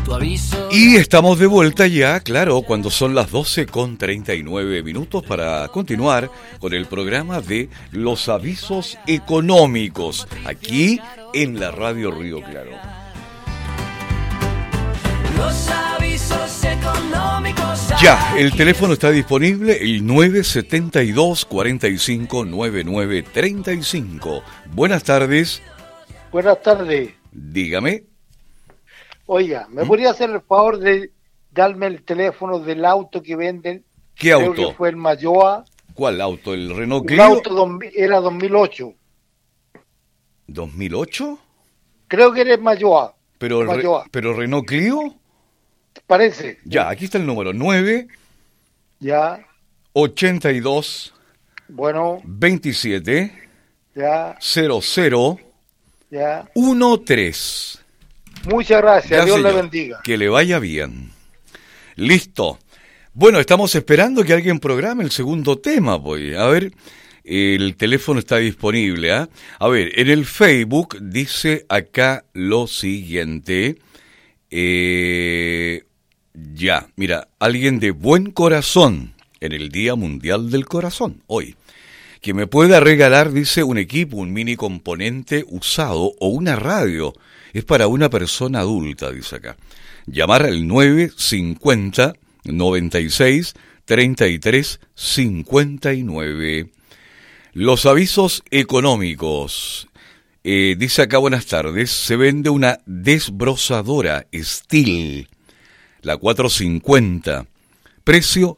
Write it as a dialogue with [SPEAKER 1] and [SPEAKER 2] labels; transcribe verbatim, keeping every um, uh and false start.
[SPEAKER 1] Y estamos de vuelta ya, claro, cuando son las doce con treinta y nueve minutos para continuar con el programa de Los Avisos Económicos, aquí en la Radio Río Claro.
[SPEAKER 2] Los avisos económicos.
[SPEAKER 1] Ya, el teléfono está disponible, el nueve siete dos, cuatro cinco, nueve nueve tres cinco. Buenas tardes.
[SPEAKER 3] Buenas tardes.
[SPEAKER 1] Dígame.
[SPEAKER 3] Oiga, ¿me
[SPEAKER 1] ¿Mm?
[SPEAKER 3] podría hacer el favor de darme el teléfono del auto que venden?
[SPEAKER 1] ¿Qué
[SPEAKER 3] Creo
[SPEAKER 1] auto?
[SPEAKER 3] que fue el Mayoa.
[SPEAKER 1] ¿Cuál auto? ¿El Renault
[SPEAKER 3] El
[SPEAKER 1] Clio?
[SPEAKER 3] auto dos mil era dos mil ocho.
[SPEAKER 1] ¿dos mil ocho?
[SPEAKER 3] Creo que era el Mayoa.
[SPEAKER 1] ¿Pero, el Re-
[SPEAKER 3] Mayoa.
[SPEAKER 1] ¿Pero Renault Clio?
[SPEAKER 3] Parece.
[SPEAKER 1] Ya, aquí está el número nueve
[SPEAKER 3] Ya,
[SPEAKER 1] ochenta y dos
[SPEAKER 3] bueno,
[SPEAKER 1] veintisiete
[SPEAKER 3] ya,
[SPEAKER 1] cero cero
[SPEAKER 3] ya.
[SPEAKER 1] trece.
[SPEAKER 3] Muchas gracias,
[SPEAKER 1] Ya,
[SPEAKER 3] Dios
[SPEAKER 1] señor.
[SPEAKER 3] le bendiga.
[SPEAKER 1] Que le vaya bien. Listo. Bueno, estamos esperando que alguien programe el segundo tema, pues. A ver, el teléfono está disponible, ¿ah? A ver, en el Facebook dice acá lo siguiente. Eh, ya, mira, alguien de buen corazón en el Día Mundial del Corazón, hoy, que me pueda regalar, dice, un equipo, un mini componente usado o una radio. Es para una persona adulta, dice acá. Llamar al nueve cincuenta, noventa y seis, treinta y tres, cincuenta y nueve. Los avisos económicos. Eh, dice acá, buenas tardes, se vende una desbrozadora Stihl, la cuatrocientos cincuenta. Precio